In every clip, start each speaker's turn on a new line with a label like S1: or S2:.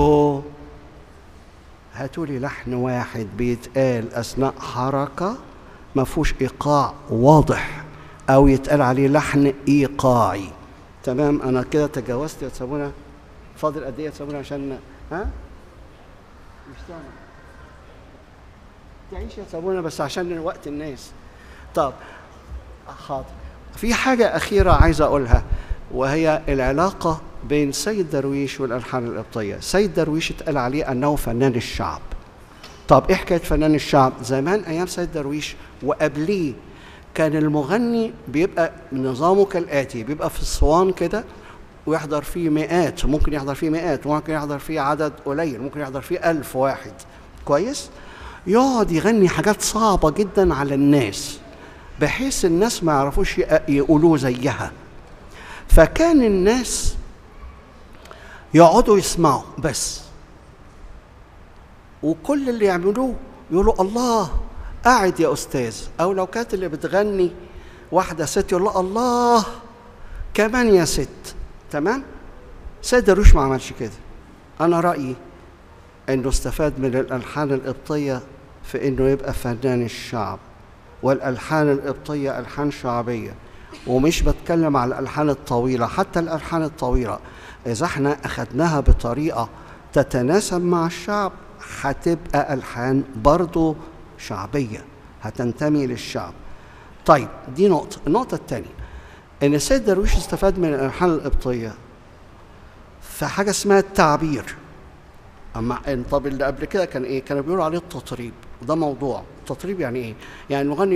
S1: هاتوا لي لحن واحد بيتقال أثناء حركة ما فيهوش إيقاع واضح أو يتقال عليه لحن إيقاعي. تمام، أنا كده تجاوزت يا سابونة. فاضل قد إيه يا سابونة عشان مش سامع. تعيش يا سابونة بس عشان وقت الناس. طب حاضر. في حاجة أخيرة عايز أقولها، وهي العلاقة بين سيد درويش والألحان القبطية. سيد درويش اتقال عليه أنه فنان الشعب. طب إيه حكاية فنان الشعب؟ زمان أيام سيد درويش وقبليه كان المغني بيبقى نظامه كالآتي: بيبقى في الصوان كده ويحضر فيه مئات، ممكن يحضر فيه مئات، ممكن يحضر فيه عدد قليل، ممكن يحضر فيه 1000 واحد. كويس؟ يقعد يغني حاجات صعبة جدا على الناس بحيث الناس ما يعرفوش يقولوا زيها. فكان الناس يقعدوا يسمعوا بس، وكل اللي يعملوه يقولوا الله قاعد يا أستاذ. أو لو كانت اللي بتغني واحدة ست يقول لها الله كمان يا ست. تمام؟ سيد درويش ما عملش كده. أنا رأيي إنه استفاد من الألحان القبطية في إنه يبقى فنان الشعب، والألحان القبطية ألحان شعبية، ومش بتكلم على الألحان الطويلة. حتى الألحان الطويلة إذا احنا أخدناها بطريقة تتناسب مع الشعب هتبقى ألحان برضو شعبية، هتنتمي للشعب. طيب دي نقطة. النقطة الثانية إن السيد درويش استفاد من الألحان القبطية في حاجة اسمها التعبير. أما طب اللي قبل كده كان إيه؟ كانوا بيقولوا عليه التطريب، وده موضوع. التطريب يعني إيه؟ يعني المغني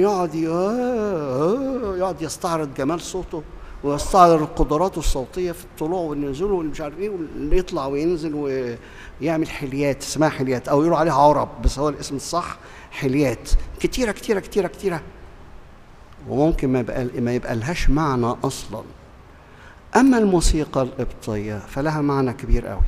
S1: يقعد يستعرض جمال صوته ويستعرض قدراته الصوتية في الطلوع والنزول والمش عارف إيه، واللي يطلع وينزل ويعمل حليات اسمها حليات، أو يقولوا عليها عرب بس هو الاسم الصح حليات كتيرة كتيرة كتيرة كتيرة، وممكن ما يبقى لهاش معنى أصلا. أما الموسيقى القبطية فلها معنى كبير قوي.